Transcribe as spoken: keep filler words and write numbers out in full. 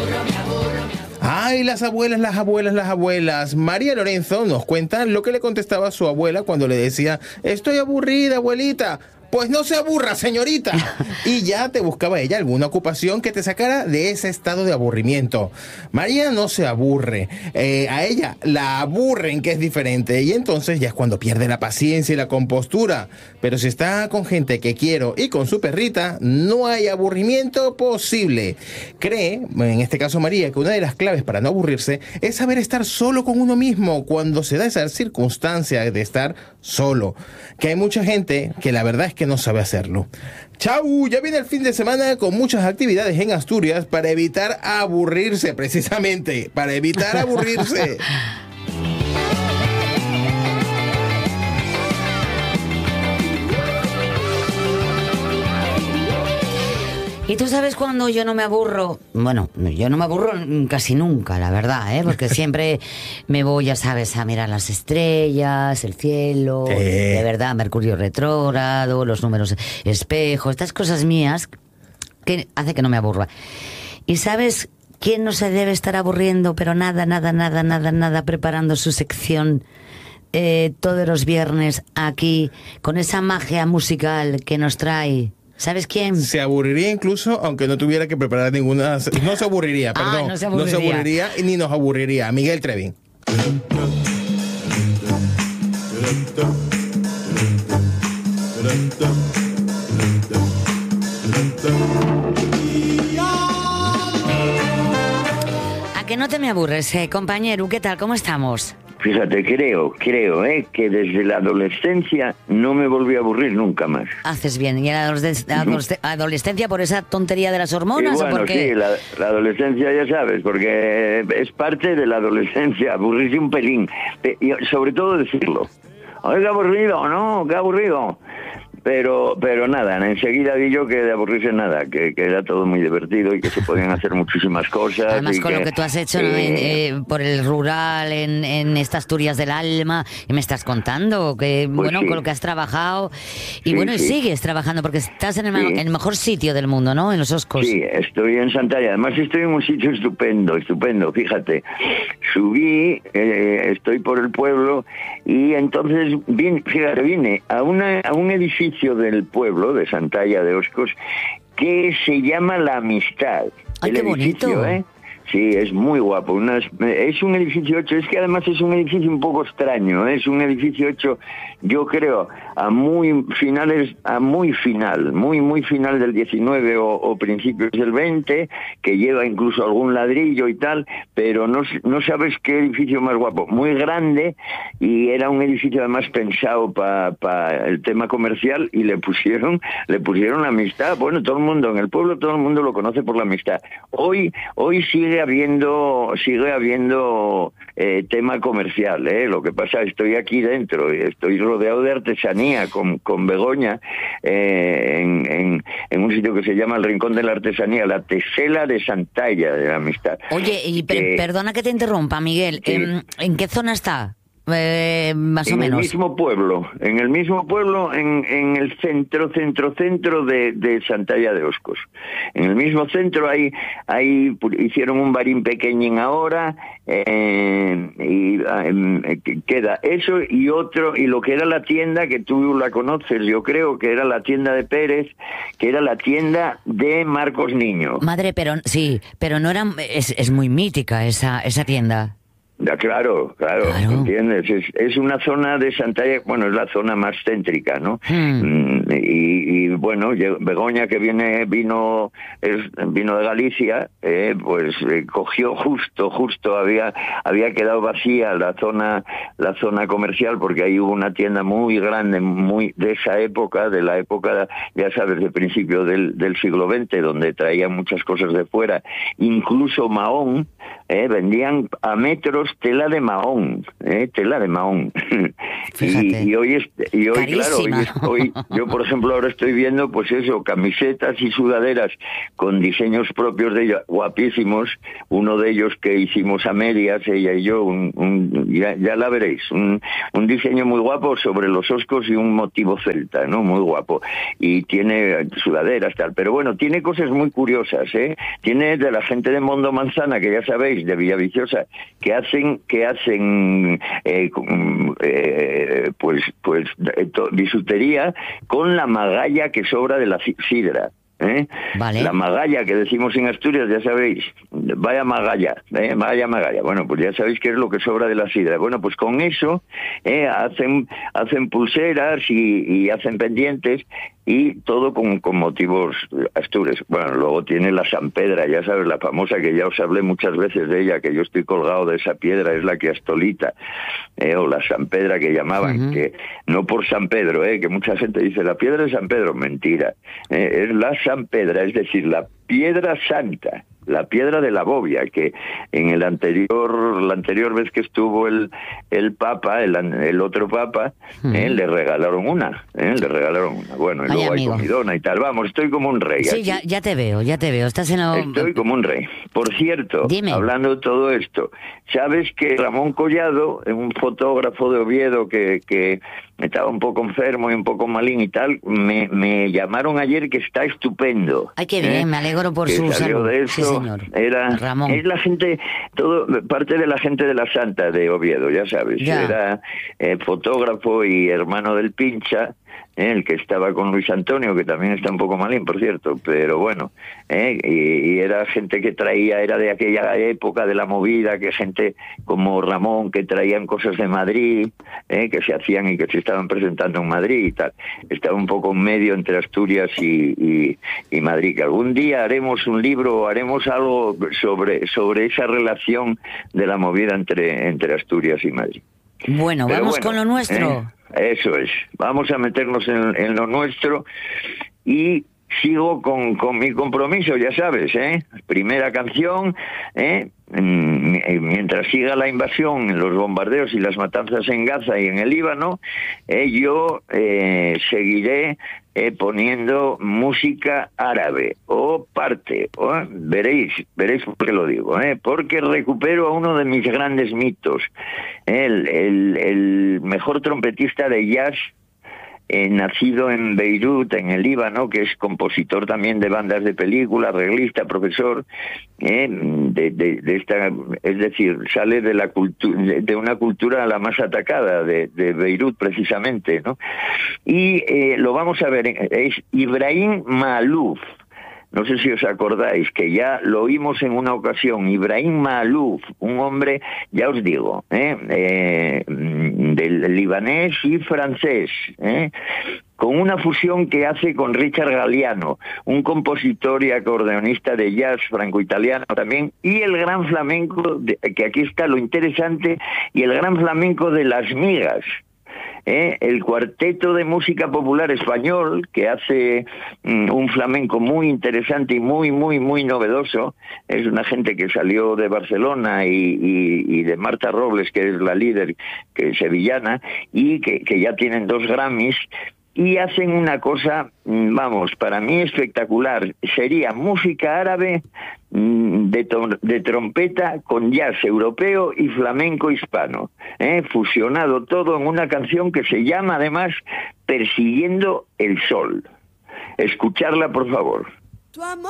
Ay, las abuelas, las abuelas, las abuelas. María Lorenzo nos cuenta lo que le contestaba a su abuela cuando le decía: estoy aburrida, abuelita. Pues no se aburra, señorita. Y ya te buscaba ella alguna ocupación que te sacara de ese estado de aburrimiento. María no se aburre. Eh, a ella la aburren, que es diferente. Y entonces ya es cuando pierde la paciencia y la compostura. Pero si está con gente que quiero y con su perrita, no hay aburrimiento posible. Cree, en este caso María, que una de las claves para no aburrirse es saber estar solo con uno mismo cuando se da esa circunstancia de estar solo. Que hay mucha gente que la verdad es que no sabe hacerlo. Chau, ya viene el fin de semana con muchas actividades en Asturias para evitar aburrirse, precisamente, para evitar aburrirse. ¿Y tú sabes cuándo yo no me aburro? Bueno, yo no me aburro casi nunca, la verdad, ¿eh? Porque siempre me voy, ya sabes, a mirar las estrellas, el cielo, sí. De verdad, Mercurio retrógrado, los números espejo, estas cosas mías que hace que no me aburra. ¿Y sabes quién no se debe estar aburriendo, pero nada, nada, nada, nada, nada, preparando su sección eh, todos los viernes aquí, con esa magia musical que nos trae? ¿Sabes quién? Se aburriría incluso aunque no tuviera que preparar ninguna... No se aburriría, perdón. Ah, no se aburriría. No se aburriría y ni nos aburriría. Miguel Trevín. ¿A que no te me aburres, eh, compañero? ¿Qué tal? ¿Cómo estamos? Fíjate, creo, creo, ¿eh? que desde la adolescencia no me volví a aburrir nunca más. Haces bien. ¿Y en la adolesc- adolescencia por esa tontería de las hormonas? Y bueno, o por qué? sí, la, la adolescencia ya sabes, porque es parte de la adolescencia, aburrirse un pelín. Y sobre todo decirlo. ¡Ay, qué aburrido! ¡No, qué aburrido! Pero pero nada, enseguida vi yo que de aburrirse nada, que, que era todo muy divertido y que se podían hacer muchísimas cosas. Además, y con que, lo que tú has hecho eh, ¿no? en, eh, por el rural, en, en esta Asturias del alma, y me estás contando que, pues bueno, sí. con lo que has trabajado, y Sí, bueno, y sí. sigues trabajando, porque estás en el, Sí. en el mejor sitio del mundo, ¿no? En los Oscos. Sí, estoy en Santalla. Además estoy en un sitio estupendo, estupendo. Fíjate, subí, eh, estoy por el pueblo y entonces vine, fíjate, vine a, una, a un edificio del pueblo, de Santalla de Oscos, que se llama La Amistad. ¡Ay, el qué edificio, bonito! ¿eh? Sí, es muy guapo. Una, es un edificio hecho, es que además es un edificio un poco extraño, ¿eh? Es un edificio hecho, yo creo, a muy finales, a muy final, muy, muy final del diecinueve o, o principios del veinte, que lleva incluso algún ladrillo y tal, pero no, no sabes qué edificio más guapo, muy grande, y era un edificio además pensado para pa el tema comercial, y le pusieron, le pusieron la Amistad. Bueno, todo el mundo, en el pueblo todo el mundo lo conoce por la Amistad. Hoy, hoy sigue habiendo sigue habiendo eh, tema comercial, ¿eh? Lo que pasa, estoy aquí dentro, estoy rodeado de artesanía con, con Begoña, eh, en, en, en un sitio que se llama el Rincón de la Artesanía, la Tesela de Santalla de la Amistad. Oye, y per- Eh, perdona que te interrumpa, Miguel, sí. ¿en, ¿en qué zona está? Eh, más en o menos. el mismo pueblo, en el mismo pueblo, en, en el centro, centro, centro de, de Santalla de Oscos. En el mismo centro hay, hay hicieron un barín pequeñín ahora, eh, y eh, queda eso y otro, y lo que era la tienda, que tú la conoces, yo creo que era la tienda de Pérez, que era la tienda de Marcos Niño. Madre, pero sí, pero no era, es, es muy mítica esa, esa tienda. Ya, claro, claro, Claro. ¿entiendes? Es, es una zona de Santalla, bueno, es la zona más céntrica, ¿no? Hmm. Y, y bueno, Begoña, que viene vino es, vino de Galicia, eh, pues eh, cogió justo, justo, había había quedado vacía la zona la zona comercial, porque ahí hubo una tienda muy grande, muy de esa época, de la época, ya sabes, de principio del, del siglo veinte, donde traían muchas cosas de fuera, incluso Mahón, eh, vendían a metros tela de mahón, ¿eh? Tela de mahón. y, y hoy, es, y hoy claro, hoy, es, hoy yo por ejemplo ahora estoy viendo pues eso, camisetas y sudaderas con diseños propios de ella, guapísimos, uno de ellos que hicimos a medias, ella y yo, un, un, ya, ya la veréis, un, un diseño muy guapo sobre los oscos y un motivo celta, ¿no? Muy guapo. Y tiene sudaderas, tal, pero bueno, tiene cosas muy curiosas, ¿eh? Tiene de la gente de Mondo Manzana, que ya sabéis, de Villaviciosa, que hacen, que hacen eh, eh, pues, pues bisutería con la magalla que sobra de la sidra. ¿Eh? Vale. La magalla que decimos en Asturias, ya sabéis, vaya magalla, ¿eh? vaya magalla. Bueno, pues ya sabéis qué es lo que sobra de la sidra. Bueno, pues con eso ¿eh? hacen hacen pulseras y, y hacen pendientes y todo con, con motivos astures. Bueno, luego tiene la San Pedra, ya sabes, la famosa que ya os hablé muchas veces de ella, que yo estoy colgado de esa piedra, es la que Astolita, eh, o la San Pedra que llamaban, uh-huh. que no por San Pedro, eh, que mucha gente dice la piedra de San Pedro, mentira, eh, es la San Pedra, es decir, la piedra santa, la piedra de la bobia, que en el anterior, la anterior vez que estuvo el el Papa, el, el otro Papa, uh-huh. eh, le regalaron una, eh, le regalaron una. Bueno, y Ay, luego amigo. hay comidona y tal. Vamos, estoy como un rey. Sí, aquí. ya, ya te veo, ya te veo. Estás en el... Estoy como un rey. Por cierto, Dime. hablando de todo esto, ¿sabes que Ramón Collado, un fotógrafo de Oviedo que, que estaba un poco enfermo y un poco malín y tal, me, me llamaron ayer que está estupendo? Ay, qué bien, ¿eh? me alegro por que su salud. De eso, sí, señor. Era, Ramón. Es la gente, todo parte de la gente de la Santa de Oviedo, ya sabes. Ya. Era eh, fotógrafo y hermano del Pincha, eh, el que estaba con Luis Antonio, que también está un poco malín, por cierto, pero bueno, eh, y, y era gente que traía, era de aquella época de la movida, que gente como Ramón, que traían cosas de Madrid, eh, que se hacían y que se estaban presentando en Madrid y tal. Estaba un poco en medio entre Asturias y, y, y Madrid, que algún día haremos un libro, haremos algo sobre, sobre esa relación de la movida entre, entre Asturias y Madrid. Bueno, Pero vamos bueno, con lo nuestro. ¿eh? Eso es. Vamos a meternos en, en lo nuestro y sigo con, con mi compromiso, ya sabes, ¿eh? Primera canción, ¿eh? Mientras siga la invasión, los bombardeos y las matanzas en Gaza y en el Líbano, eh, yo eh, seguiré eh, poniendo música árabe o parte, o, veréis, veréis por qué lo digo, eh, porque recupero a uno de mis grandes mitos, el, el, el mejor trompetista de jazz, Eh, nacido en Beirut, en el Líbano, que es compositor también de bandas de película, arreglista, profesor, eh, de, de, de esta, es decir, sale de la cultura, de, de una cultura la más atacada de, de Beirut precisamente, ¿no? Y eh, lo vamos a ver, es Ibrahim Maalouf. No sé si os acordáis que ya lo oímos en una ocasión. Ibrahim Maalouf, un hombre, ya os digo, ¿eh? Eh, del libanés y francés, ¿eh? con una fusión que hace con Richard Galliano, un compositor y acordeonista de jazz franco-italiano también, y el gran flamenco, de, que aquí está lo interesante, y el gran flamenco de Las Migas. ¿Eh? El cuarteto de música popular español, que hace mm, un flamenco muy interesante y muy, muy, muy novedoso. Es una gente que salió de Barcelona y, y, y de Marta Robles, que es la líder, que es sevillana, y que, que ya tienen dos Grammys, y hacen una cosa, vamos, para mí espectacular. Sería música árabe de, de trompeta con jazz europeo y flamenco hispano, ¿eh? fusionado todo en una canción que se llama además Persiguiendo el Sol. Escucharla, por favor. Tu amor